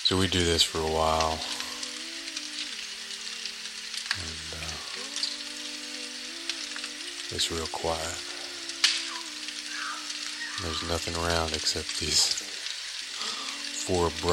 So we do this for a while, and it's real quiet. There's nothing around except these four